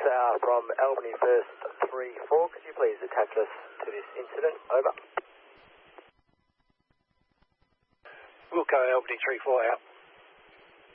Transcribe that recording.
from Albany First 3-4. Could you please attach us to this incident? Over. Wilco Albany 3-4 out.